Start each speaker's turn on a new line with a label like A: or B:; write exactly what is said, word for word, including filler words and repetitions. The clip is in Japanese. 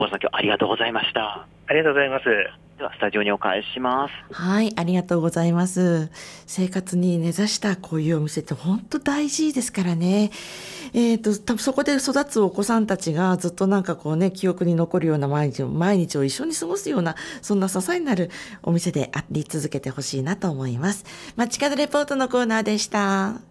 A: 大野さん、今日ありがとうございました。
B: ありがとうございます。
A: では、スタジオにお返しします。
C: はい、ありがとうございます。生活に根ざしたこういうお店って本当大事ですからね。えっと、多分そこで育つお子さんたちがずっとなんかこうね、記憶に残るような毎日を、毎日を一緒に過ごすような、そんな支えになるお店であり続けてほしいなと思います。街角レポートのコーナーでした。